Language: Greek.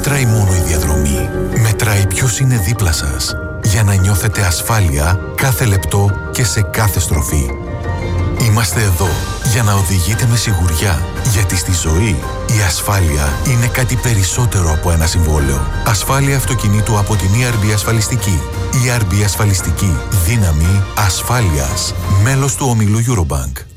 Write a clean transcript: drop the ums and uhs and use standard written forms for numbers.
μετράει μόνο η διαδρομή. Μετράει ποιος είναι δίπλα σας, για να νιώθετε ασφάλεια κάθε λεπτό και σε κάθε στροφή. Είμαστε εδώ για να οδηγείτε με σιγουριά, γιατί στη ζωή η ασφάλεια είναι κάτι περισσότερο από ένα συμβόλαιο. Ασφάλεια αυτοκινήτου από την ERB Ασφαλιστική. ERB Ασφαλιστική. Δύναμη ασφάλειας. Μέλος του ομίλου Eurobank.